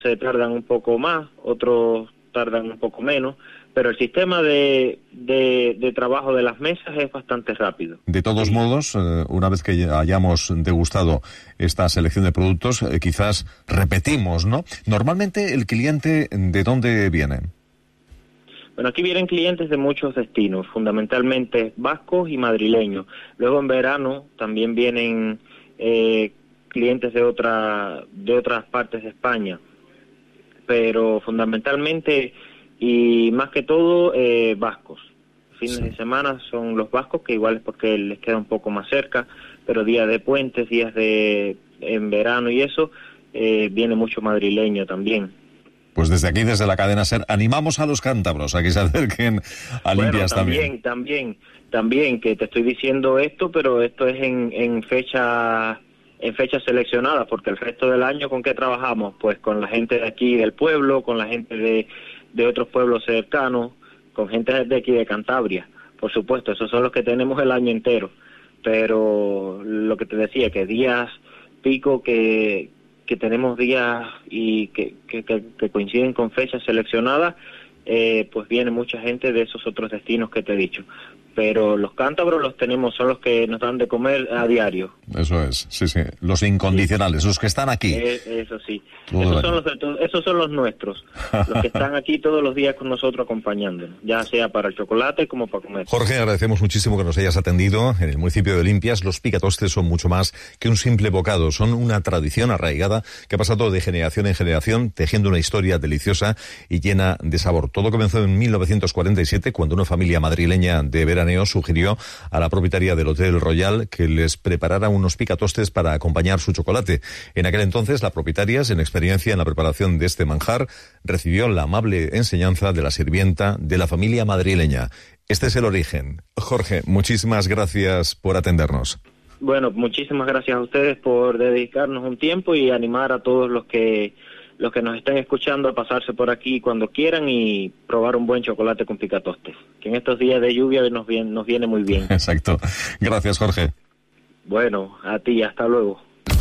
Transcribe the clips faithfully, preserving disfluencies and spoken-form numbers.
se tardan un poco más, otros tardan un poco menos, pero el sistema de, de, de trabajo de las mesas es bastante rápido. De todos sí. modos, eh, una vez que hayamos degustado esta selección de productos, eh, quizás repetimos, ¿no? Normalmente, ¿el cliente de dónde viene? Bueno, aquí vienen clientes de muchos destinos, fundamentalmente vascos y madrileños. Luego en verano también vienen eh, clientes de, otra, de otras partes de España, pero fundamentalmente y más que todo eh, vascos. Fines sí. de semana son los vascos, que igual es porque les queda un poco más cerca, pero días de puentes, días de en verano y eso, eh, viene mucho madrileño también. Pues desde aquí, desde la cadena SER, animamos a los cántabros a que se acerquen a bueno, Limpias también. También, también, también, que te estoy diciendo esto, pero esto es en, en fecha... en fechas seleccionadas, porque el resto del año, ¿con qué trabajamos? Pues con la gente de aquí del pueblo, con la gente de, de otros pueblos cercanos, con gente de aquí de Cantabria, por supuesto, esos son los que tenemos el año entero, pero lo que te decía, que días pico, que, que tenemos días y que, que, que, que coinciden con fechas seleccionadas, eh, pues viene mucha gente de esos otros destinos que te he dicho. Pero los cántabros los tenemos, son los que nos dan de comer a diario. Eso es, sí, sí, los incondicionales, sí. los que están aquí. Eh, eso sí, esos son, los de to- esos son los nuestros, los que están aquí todos los días con nosotros acompañándonos, ya sea para el chocolate como para comer. Jorge, agradecemos muchísimo que nos hayas atendido. En el municipio de Limpias, los picatostes son mucho más que un simple bocado, son una tradición arraigada que ha pasado de generación en generación, tejiendo una historia deliciosa y llena de sabor. Todo comenzó en mil novecientos cuarenta y siete, cuando una familia madrileña de veraneo sugirió a la propietaria del Hotel Royal que les preparara unos picatostes para acompañar su chocolate. En aquel entonces, la propietaria, sin experiencia en la preparación de este manjar, recibió la amable enseñanza de la sirvienta de la familia madrileña. Este es el origen. Jorge, muchísimas gracias por atendernos. Bueno, muchísimas gracias a ustedes por dedicarnos un tiempo y animar a todos los que los que nos estén escuchando a pasarse por aquí cuando quieran y probar un buen chocolate con picatostes, que en estos días de lluvia nos viene, nos viene muy bien. Exacto. Gracias, Jorge. Bueno, a ti, hasta luego.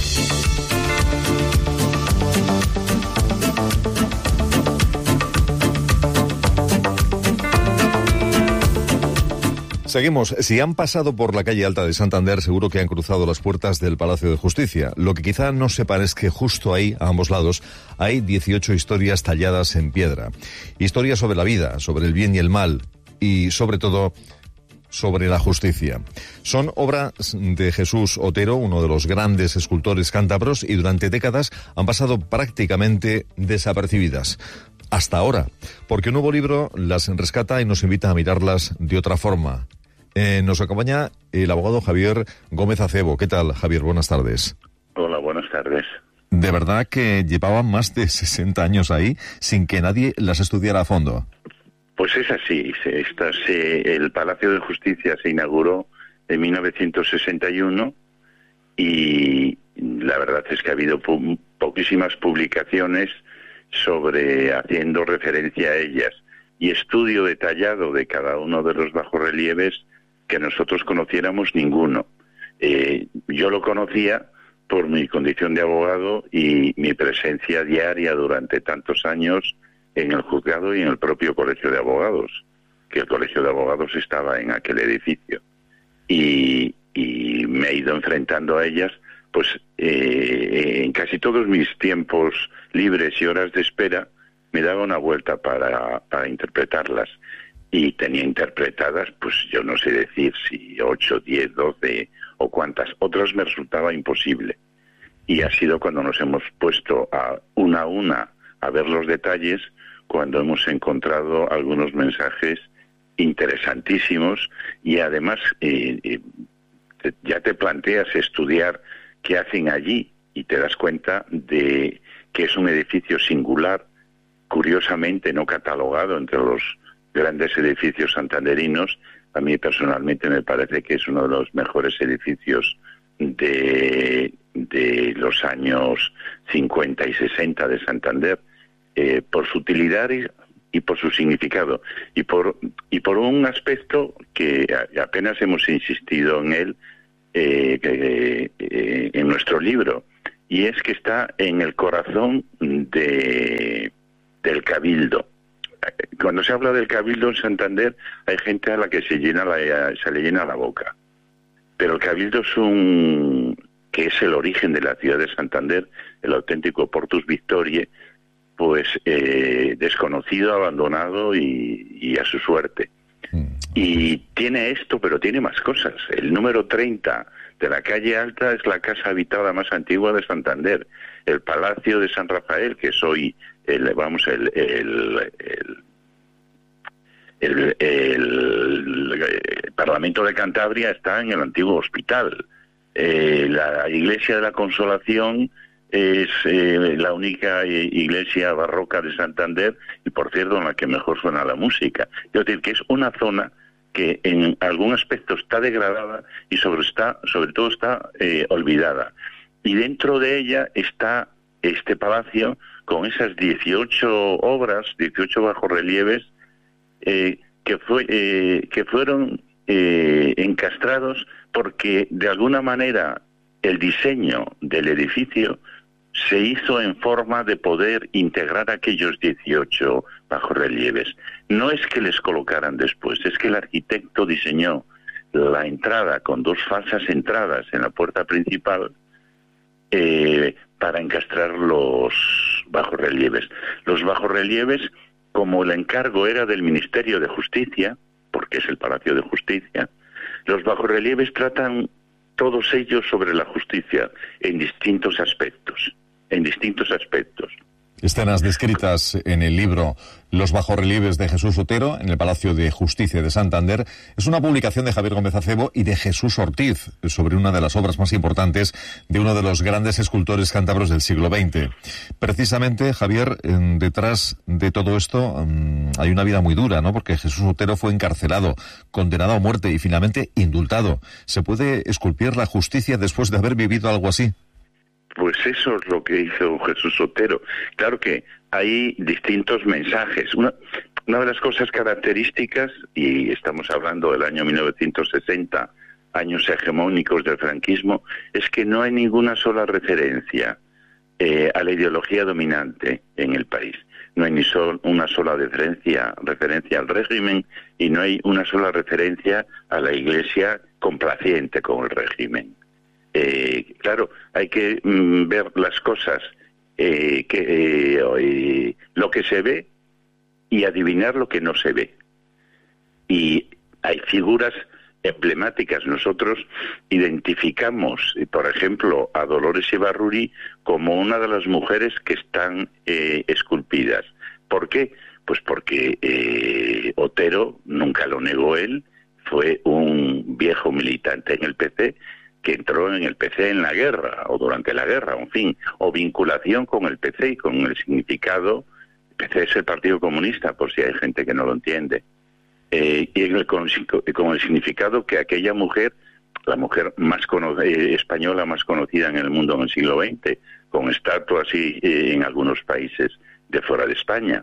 Seguimos. Si han pasado por la calle Alta de Santander, seguro que han cruzado las puertas del Palacio de Justicia. Lo que quizá no sepan es que justo ahí, a ambos lados, hay dieciocho historias talladas en piedra. Historias sobre la vida, sobre el bien y el mal, y sobre todo sobre la justicia. Son obras de Jesús Otero, uno de los grandes escultores cántabros, y durante décadas han pasado prácticamente desapercibidas. Hasta ahora, porque un nuevo libro las rescata y nos invita a mirarlas de otra forma. Eh, nos acompaña el abogado Javier Gómez Acebo. ¿Qué tal, Javier? Buenas tardes. Hola, buenas tardes. ¿De verdad que llevaban más de sesenta años ahí sin que nadie las estudiara a fondo? Pues es así. Esta, se, el Palacio de Justicia se inauguró en mil novecientos sesenta y uno y la verdad es que ha habido po- poquísimas publicaciones sobre haciendo referencia a ellas y estudio detallado de cada uno de los bajorrelieves que nosotros conociéramos ninguno. Eh, yo lo conocía por mi condición de abogado y mi presencia diaria durante tantos años en el juzgado y en el propio Colegio de Abogados, que el Colegio de Abogados estaba en aquel edificio. Y, y me he ido enfrentando a ellas, pues eh, en casi todos mis tiempos libres y horas de espera me daba una vuelta para, para interpretarlas. Y tenía interpretadas, pues yo no sé decir si ocho, diez, doce o cuántas. Otras me resultaba imposible. Y ha sido cuando nos hemos puesto a una a una a ver los detalles, cuando hemos encontrado algunos mensajes interesantísimos y además eh, eh, te, ya te planteas estudiar qué hacen allí y te das cuenta de que es un edificio singular, curiosamente no catalogado entre los grandes edificios santanderinos. A mí personalmente me parece que es uno de los mejores edificios de, de los años cincuenta y sesenta de Santander, eh, por su utilidad y, y por su significado, y por, y por un aspecto que a, apenas hemos insistido en él eh, que, eh, en nuestro libro, y es que está en el corazón de del Cabildo. Cuando se habla del Cabildo en Santander, hay gente a la que se llena la, se le llena la boca. Pero el Cabildo es un que es el origen de la ciudad de Santander, el auténtico Portus Victoriae, pues eh, desconocido, abandonado y, y a su suerte. Y tiene esto, pero tiene más cosas. El número treinta de la calle Alta es la casa habitada más antigua de Santander. El Palacio de San Rafael, que es hoy el, vamos, el, el, el, el, el, el Parlamento de Cantabria, está en el antiguo hospital. Eh, la Iglesia de la Consolación es eh, la única iglesia barroca de Santander y, por cierto, en la que mejor suena la música. Es decir, que es una zona que en algún aspecto está degradada y sobre, está, sobre todo está eh, olvidada. Y dentro de ella está este palacio con esas dieciocho obras, dieciocho bajorrelieves eh, que, fue, eh, que fueron eh, encastrados porque, de alguna manera, el diseño del edificio se hizo en forma de poder integrar aquellos dieciocho bajorrelieves. No es que les colocaran después, es que el arquitecto diseñó la entrada con dos falsas entradas en la puerta principal eh, para encastrar los bajorrelieves. Los bajorrelieves, como el encargo era del Ministerio de Justicia, porque es el Palacio de Justicia, los bajorrelieves tratan todos ellos sobre la justicia en distintos aspectos, en distintos aspectos. Escenas descritas en el libro Los bajorrelieves de Jesús Otero en el Palacio de Justicia de Santander es una publicación de Javier Gómez Acebo y de Jesús Ortiz sobre una de las obras más importantes de uno de los grandes escultores cántabros del siglo veinte. Precisamente, Javier, detrás de todo esto um, hay una vida muy dura, ¿no? Porque Jesús Otero fue encarcelado, condenado a muerte y finalmente indultado. ¿Se puede esculpir la justicia después de haber vivido algo así? Pues eso es lo que hizo Jesús Otero. Claro que hay distintos mensajes. Una, una de las cosas características, y estamos hablando del año mil novecientos sesenta, años hegemónicos del franquismo, es que no hay ninguna sola referencia eh, a la ideología dominante en el país. No hay ni sol, una sola referencia, referencia al régimen y no hay una sola referencia a la Iglesia complaciente con el régimen. Eh, claro, hay que mm, ver las cosas, eh, que eh, eh, lo que se ve y adivinar lo que no se ve. Y hay figuras emblemáticas. Nosotros identificamos, por ejemplo, a Dolores Ibarruri como una de las mujeres que están eh, esculpidas. ¿Por qué? Pues porque eh, Otero, nunca lo negó él, fue un viejo militante en el P C que entró en el P C en la guerra o durante la guerra, en fin, o vinculación con el P C y con el significado. El P C es el Partido Comunista, por si hay gente que no lo entiende. Eh, y el, con, con el significado que aquella mujer, la mujer más cono- eh, española más conocida en el mundo en el siglo veinte, con estatuas y, eh, en algunos países de fuera de España,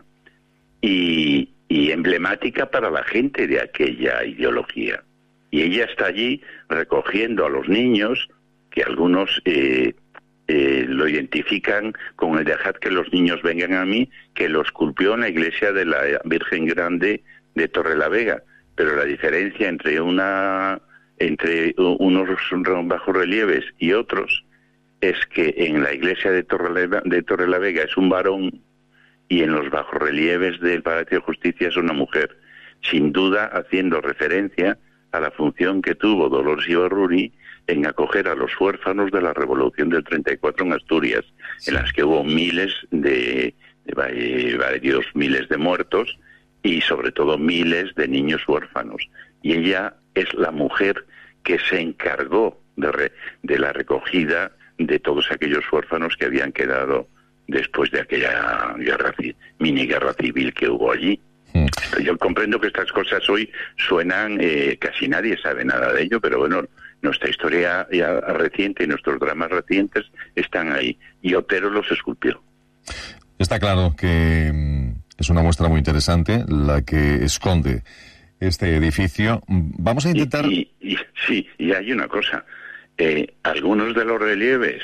y, y emblemática para la gente de aquella ideología. Y ella está allí recogiendo a los niños, que algunos eh, eh, lo identifican con el dejad que los niños vengan a mí, que lo esculpió en la iglesia de la Virgen Grande de Torrelavega. Pero la diferencia entre una entre unos bajorrelieves y otros es que en la iglesia de Torrelavega, de Torrelavega es un varón y en los bajorrelieves del Palacio de Justicia es una mujer, sin duda haciendo referencia a la función que tuvo Dolores Ibarruri en acoger a los huérfanos de la Revolución del treinta y cuatro en Asturias, sí, en las que hubo miles de, de varios miles de muertos y sobre todo miles de niños huérfanos. Y ella es la mujer que se encargó de, re, de la recogida de todos aquellos huérfanos que habían quedado después de aquella guerra, mini guerra civil que hubo allí. Yo comprendo que estas cosas hoy suenan, eh, casi nadie sabe nada de ello, pero bueno, nuestra historia ya reciente y nuestros dramas recientes están ahí, y Otero los esculpió. Está claro que es una muestra muy interesante la que esconde este edificio. Vamos a intentar... Y, y, y, sí, y hay una cosa, eh, algunos de los relieves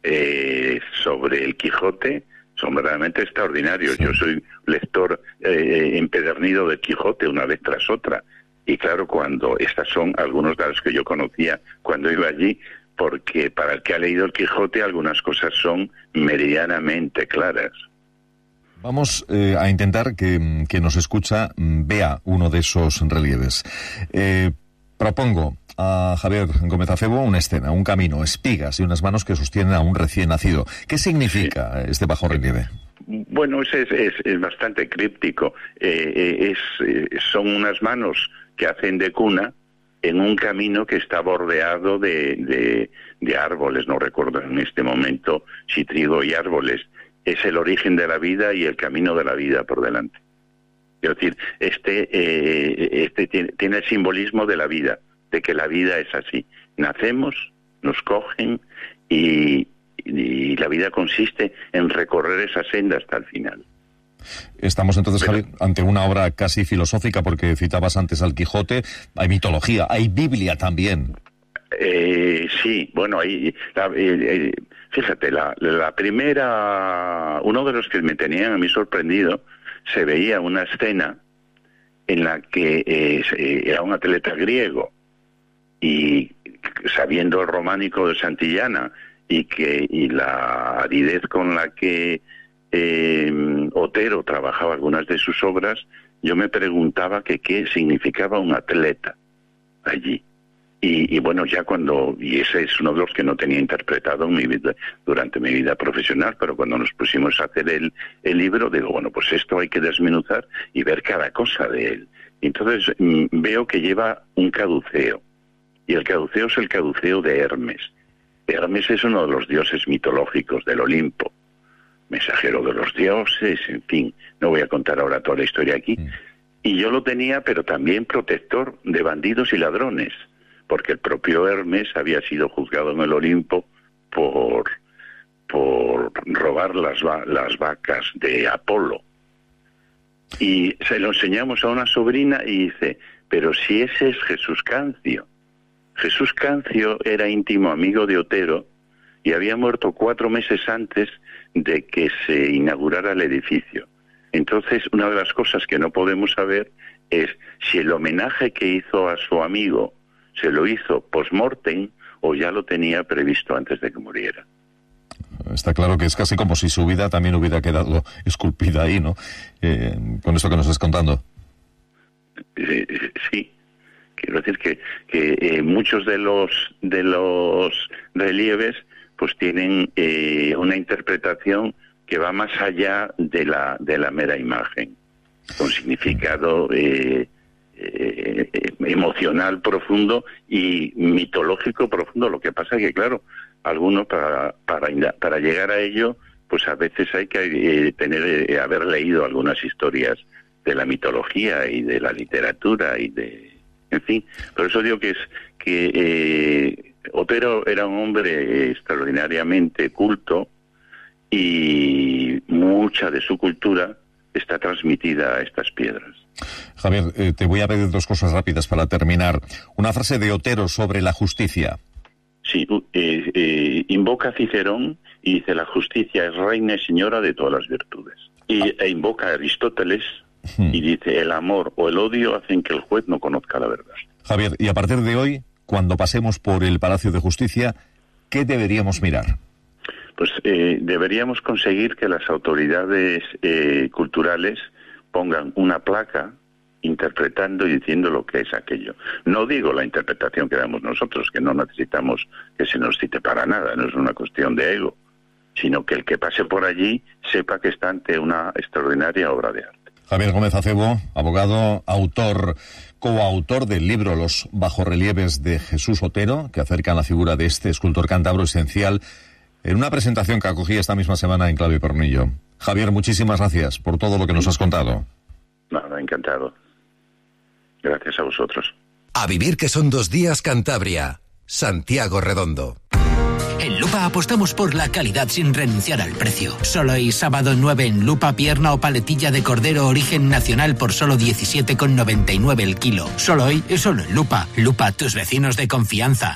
eh, sobre el Quijote son verdaderamente extraordinarios. Sí. Yo soy lector eh, empedernido del Quijote una vez tras otra. Y claro, cuando estas son algunos de los que yo conocía cuando iba allí, porque para el que ha leído el Quijote algunas cosas son meridianamente claras. Vamos eh, a intentar que, que nos escucha vea uno de esos relieves. Eh, propongo a Javier Gómez Acebo una escena, un camino, espigas y unas manos que sostienen a un recién nacido. ¿Qué significa sí. este bajorrelieve? Bueno, es, es, es bastante críptico. Eh, es, eh, son unas manos que hacen de cuna en un camino que está bordeado de, de, de árboles. No recuerdo en este momento si trigo y árboles. Es el origen de la vida y el camino de la vida por delante. Es decir, este, eh, este tiene, tiene el simbolismo de la vida, de que la vida es así. Nacemos, nos cogen y, y la vida consiste en recorrer esa senda hasta el final. Estamos entonces, Pero, Javier, ante una obra casi filosófica, porque citabas antes al Quijote. Hay mitología, hay Biblia también. Eh, sí, bueno, ahí, la, eh, fíjate, la, la primera, uno de los que me tenían a mí sorprendido, se veía una escena en la que eh, era un atleta griego y sabiendo el románico de Santillana y que y la aridez con la que eh, Otero trabajaba algunas de sus obras, yo me preguntaba que qué significaba un atleta allí. Y, y bueno, ya cuando, y ese es uno de los que no tenía interpretado en mi vida, durante mi vida profesional, pero cuando nos pusimos a hacer el, el libro, digo, bueno, pues esto hay que desmenuzar y ver cada cosa de él. Entonces mm, veo que lleva un caduceo, y el caduceo es el caduceo de Hermes. Hermes es uno de los dioses mitológicos del Olimpo, mensajero de los dioses, en fin, no voy a contar ahora toda la historia aquí. Mm. Y yo lo tenía, pero también protector de bandidos y ladrones, porque el propio Hermes había sido juzgado en el Olimpo por, por robar las, las vacas de Apolo. Y se lo enseñamos a una sobrina y dice, pero si ese es Jesús Cancio. Jesús Cancio era íntimo amigo de Otero y había muerto cuatro meses antes de que se inaugurara el edificio. Entonces, una de las cosas que no podemos saber es si el homenaje que hizo a su amigo se lo hizo post-mortem o ya lo tenía previsto antes de que muriera. Está claro que es casi como si su vida también hubiera quedado esculpida ahí, ¿no? Eh, con esto que nos estás contando. Eh, sí, quiero decir que, que eh, muchos de los de los relieves pues tienen eh, una interpretación que va más allá de la de la mera imagen, con significado eh, Eh, emocional profundo y mitológico profundo. Lo que pasa es que, claro, algunos para para para llegar a ello, pues a veces hay que eh, tener eh, haber leído algunas historias de la mitología y de la literatura y de, en fin. Por eso digo que es que eh, Otero era un hombre extraordinariamente culto y mucha de su cultura está transmitida a estas piedras. Javier, eh, te voy a pedir dos cosas rápidas para terminar. Una frase de Otero sobre la justicia. Sí, eh, eh, invoca a Cicerón y dice, la justicia es reina y señora de todas las virtudes. Y ah. e invoca a Aristóteles hmm. y dice, el amor o el odio hacen que el juez no conozca la verdad. Javier, y a partir de hoy, cuando pasemos por el Palacio de Justicia, ¿qué deberíamos mirar? Pues eh, deberíamos conseguir que las autoridades eh, culturales pongan una placa interpretando y diciendo lo que es aquello. No digo la interpretación que damos nosotros, que no necesitamos que se nos cite para nada, no es una cuestión de ego, sino que el que pase por allí sepa que está ante una extraordinaria obra de arte. Javier Gómez Acebo, abogado, autor, coautor del libro Los bajorrelieves de Jesús Otero, que acercan la figura de este escultor cántabro esencial, en una presentación que acogí esta misma semana en Clavo y Tornillo. Javier, muchísimas gracias por todo lo que nos has contado. Nada, encantado. Gracias a vosotros. A vivir que son dos días Cantabria. Santiago Redondo. En Lupa apostamos por la calidad sin renunciar al precio. Solo hoy sábado nueve en Lupa, pierna o paletilla de cordero origen nacional por solo diecisiete con noventa y nueve el kilo. Solo hoy y solo en Lupa. Lupa, tus vecinos de confianza.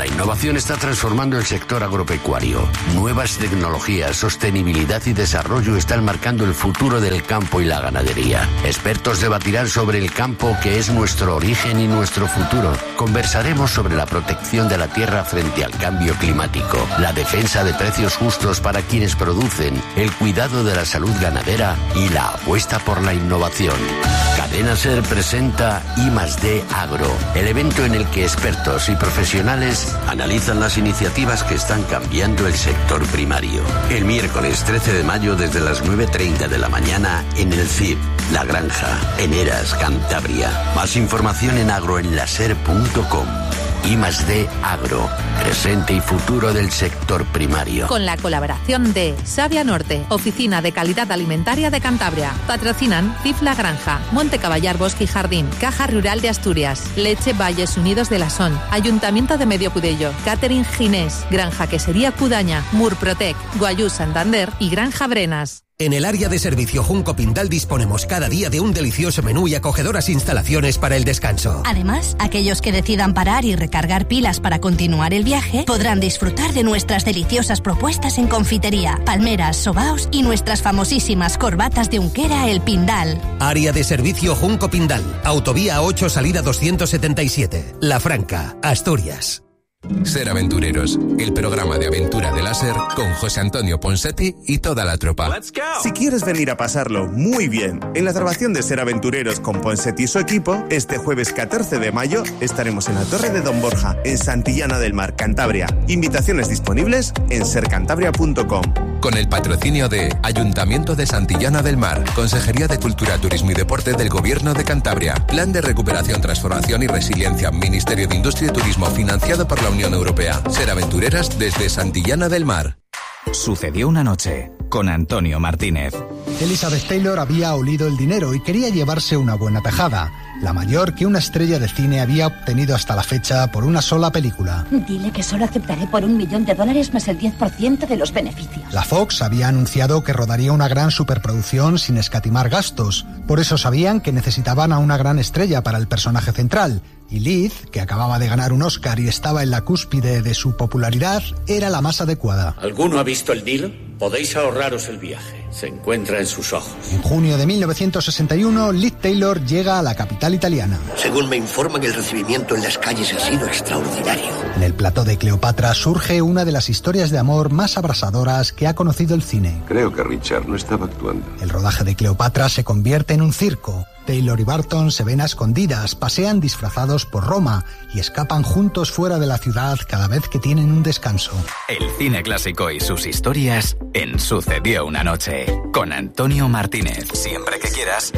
La innovación está transformando el sector agropecuario. Nuevas tecnologías, sostenibilidad y desarrollo están marcando el futuro del campo y la ganadería. Expertos debatirán sobre el campo, que es nuestro origen y nuestro futuro. Conversaremos sobre la protección de la tierra frente al cambio climático, la defensa de precios justos para quienes producen, el cuidado de la salud ganadera y la apuesta por la innovación. Cadena Ser presenta I más D Agro, el evento en el que expertos y profesionales analizan las iniciativas que están cambiando el sector primario. El miércoles trece de mayo desde las nueve y media de la mañana en el C I B, La Granja, en Eras, Cantabria. Más información en agroenlaser punto com. I más D Agro, presente y futuro del sector primario. Con la colaboración de Savia Norte, Oficina de Calidad Alimentaria de Cantabria. Patrocinan C I F La Granja, Monte Caballar Bosque y Jardín, Caja Rural de Asturias, Leche Valles Unidos de la Son, Ayuntamiento de Medio Pudello, Catering Ginés, Granja Quesería Cudaña, Murprotec, Guayú Santander y Granja Brenas. En el área de servicio Junco Pindal disponemos cada día de un delicioso menú y acogedoras instalaciones para el descanso. Además, aquellos que decidan parar y recargar pilas para continuar el viaje podrán disfrutar de nuestras deliciosas propuestas en confitería, palmeras, sobaos y nuestras famosísimas corbatas de Unquera El Pindal. Área de servicio Junco Pindal, Autovía ocho, salida doscientos setenta y siete, La Franca, Asturias. Ser Aventureros, el programa de aventura de láser con José Antonio Ponsetti y toda la tropa. Si quieres venir a pasarlo muy bien en la grabación de Ser Aventureros con Ponsetti y su equipo, este jueves catorce de mayo estaremos en la Torre de Don Borja, en Santillana del Mar, Cantabria. Invitaciones disponibles en ser cantabria punto com. Con el patrocinio de Ayuntamiento de Santillana del Mar, Consejería de Cultura, Turismo y Deporte del Gobierno de Cantabria, Plan de Recuperación, Transformación y Resiliencia, Ministerio de Industria y Turismo, financiado por la Unión Europea. Ser aventureras desde Santillana del Mar. Sucedió una noche con Antonio Martínez. Elizabeth Taylor había olido el dinero y quería llevarse una buena tajada, la mayor que una estrella de cine había obtenido hasta la fecha por una sola película. Dile que solo aceptaré por un millón de dólares más el diez por ciento de los beneficios. La Fox había anunciado que rodaría una gran superproducción sin escatimar gastos. Por eso sabían que necesitaban a una gran estrella para el personaje central. Y Liz, que acababa de ganar un Oscar y estaba en la cúspide de su popularidad, era la más adecuada. ¿Alguno ha visto el deal? Podéis ahorraros el viaje. Se encuentra en sus ojos. En junio de mil novecientos sesenta y uno, Liz Taylor llega a la capital italiana. Según me informan, el recibimiento en las calles ha sido extraordinario. En el plató de Cleopatra surge una de las historias de amor más abrasadoras que ha conocido el cine. Creo que Richard no estaba actuando. El rodaje de Cleopatra se convierte en un circo. Taylor y Barton se ven a escondidas, pasean disfrazados por Roma y escapan juntos fuera de la ciudad cada vez que tienen un descanso. El cine clásico y sus historias en Sucedió una noche con Antonio Martínez. Siempre que quieras,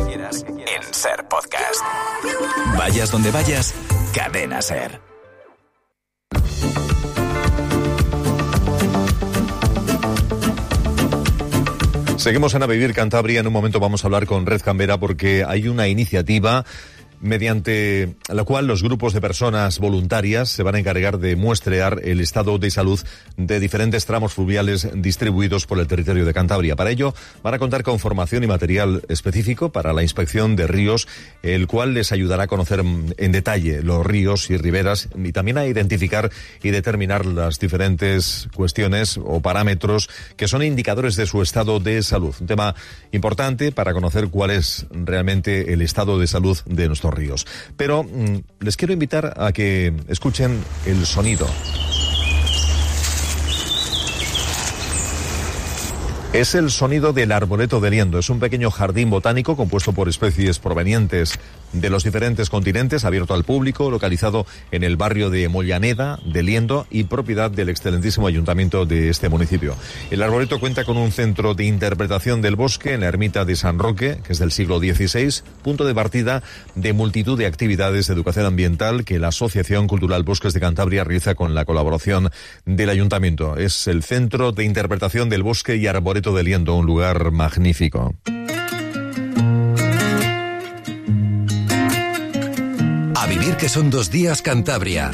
en Ser Podcast. Vayas donde vayas, Cadena Ser. Seguimos en A Vivir Cantabria. En un momento vamos a hablar con Red Canberra porque hay una iniciativa mediante la cual los grupos de personas voluntarias se van a encargar de muestrear el estado de salud de diferentes tramos fluviales distribuidos por el territorio de Cantabria. Para ello van a contar con formación y material específico para la inspección de ríos, el cual les ayudará a conocer en detalle los ríos y riberas y también a identificar y determinar las diferentes cuestiones o parámetros que son indicadores de su estado de salud. Un tema importante para conocer cuál es realmente el estado de salud de nuestros ríos. Pero mmm, les quiero invitar a que escuchen el sonido. Es el sonido del arboreto de Liendo. Es un pequeño jardín botánico compuesto por especies provenientes de los diferentes continentes, abierto al público, localizado en el barrio de Mollaneda de Liendo y propiedad del excelentísimo ayuntamiento de este municipio. El arboreto cuenta con un centro de interpretación del bosque en la ermita de San Roque, que es del siglo dieciséis, punto de partida de multitud de actividades de educación ambiental que la Asociación Cultural Bosques de Cantabria realiza con la colaboración del ayuntamiento. Es el centro de interpretación del bosque y arboreto de Liendo, un lugar magnífico. A vivir que son dos días Cantabria.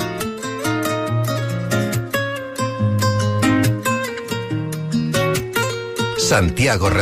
Santiago Redondo.